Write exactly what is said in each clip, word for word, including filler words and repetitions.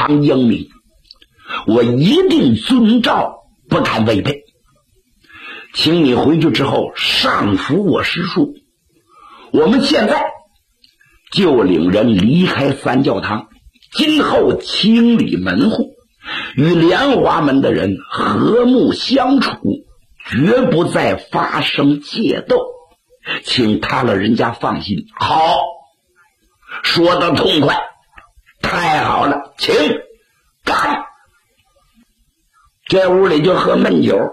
堂英明，我一定遵照，不敢违背。请你回去之后上服我师叔，我们现在就领人离开三教堂，今后清理门户，与莲花门的人和睦相处，绝不再发生械斗，请他老人家放心。好，说得痛快，太好了，请干。这屋里就喝闷酒，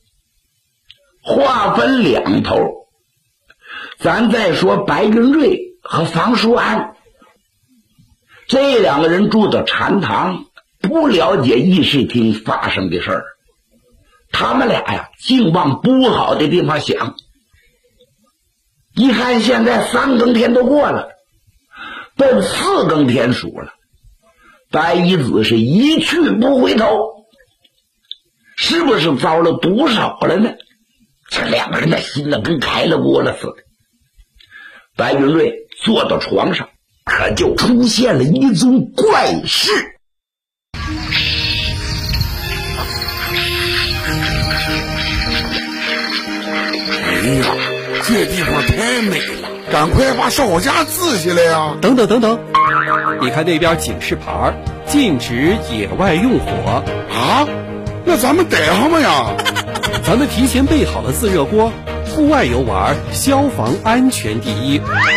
话分两头，咱再说白云瑞和房书安，这两个人住的禅堂，不了解议事厅发生的事儿，他们俩呀净往不好的地方想。一看现在三更天都过了，奔四更天数了，白衣子是一去不回头，是不是遭了毒手了呢？这两个人的心呢跟开了锅了似的。白云瑞坐到床上，可就出现了一宗怪事。 哎呀，这地方太美了，赶快把烧火架支起来呀！ 等等等等，你看那边警示牌，禁止野外用火啊！那咱们逮他们呀！ 咱们提前备好了自热锅，户外游玩，消防安全第一。